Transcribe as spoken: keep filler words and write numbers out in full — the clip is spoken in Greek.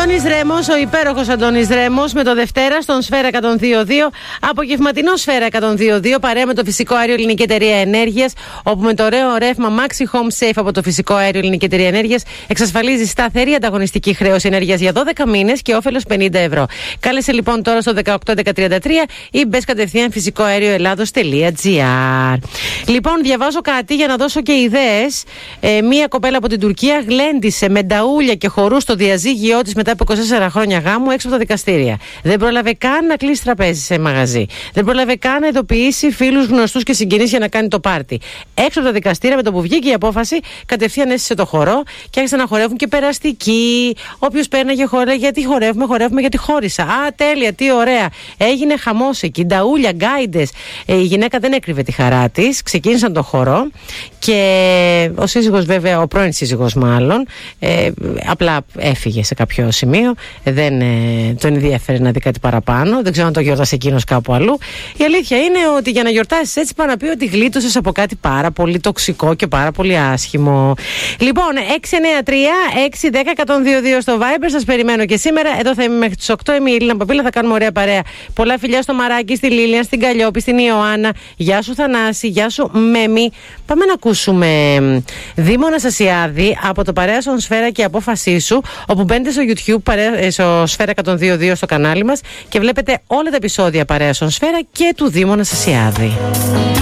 Αντώνης Ρέμος, ο υπέροχος Αντώνης Ρέμος, με το Δευτέρα στον Σφαίρα εκατόν δύο δύο. Απογευματινό Σφαίρα εκατόν δύο δύο, παρέα με το Φυσικό Αέριο Ελληνική Εταιρεία Ενέργειας, όπου με το ωραίο ρεύμα Maxi Home Safe από το Φυσικό Αέριο Ελληνική Εταιρεία Ενέργειας εξασφαλίζει σταθερή ανταγωνιστική χρέωση ενέργειας για δώδεκα μήνες και όφελος πενήντα ευρώ. Κάλεσε λοιπόν τώρα στο δεκαοκτώ έντεκα τριάντα τρία ή μπες κατευθείαν φυσικό αέριο ελλάδος τελεία τζι άρ. Λοιπόν, διαβάζω κάτι για να δώσω και ιδέες. Ε, μία κοπέλα από την Τουρκία γλέντισε με νταούλια και χορούς στο διαζύγιό της μετά από είκοσι τέσσερα χρόνια γάμου έξω από τα δικαστήρια. Δεν πρόλαβε καν να κλείσει τραπέζι σε μαγαζί. Δεν πρόλαβε καν να ειδοποιήσει φίλους, γνωστούς και συγγενείς για να κάνει το πάρτι. Έξω από τα δικαστήρια, με το που βγήκε η απόφαση, κατευθείαν έσυσε το χορό και άρχισαν να χορεύουν και περαστικοί. Όποιος πέρναγε χορέ, γιατί χορεύουμε, χορεύουμε γιατί χώρισα. Α, τέλεια, τι ωραία. Έγινε χαμός εκεί. Νταούλια, γκάιντες. Ε, η γυναίκα δεν έκρυβε τη χαρά της. Ξεκίνησαν το χορό και ο σύζυγος, βέβαια, ο πρώην σύζυγος μάλλον, ε, απλά έφυγε σε κάποιο σημείο. Δεν ε, τον ενδιαφέρει να δει κάτι παραπάνω. Δεν ξέρω αν το γιορτάσει εκείνος κάπου αλλού. Η αλήθεια είναι ότι για να γιορτάσεις έτσι, πάει να πει ότι γλίτωσες από κάτι πάρα πολύ τοξικό και πάρα πολύ άσχημο. Λοιπόν, έξι εννιά τρία έξι ένα μηδέν ένα μηδέν δύο δύο στο Viber. Σας περιμένω και σήμερα. Εδώ θα είμαι μέχρι τις οκτώ. Είμαι η Έλληνα Παπίλα. Θα κάνουμε ωραία παρέα. Πολλά φιλιά στο Μαράκι, στη Λίλια, στην Καλλιόπη, στην Ιωάννα. Γεια σου Θανάση, γεια σου Μέμη. Πάμε να ακούσουμε Δήμο Αναστασιάδη από το Παρέα Σφαίρα και η Απόφασή σου, όπου μπαίνετε στο YouTube, παρέα, στο Σφαίρα εκατόν δύο δύο στο κανάλι μας και βλέπετε όλα τα επεισόδια Παρέα Σφαίρα και του Δήμου Αναστασιάδη.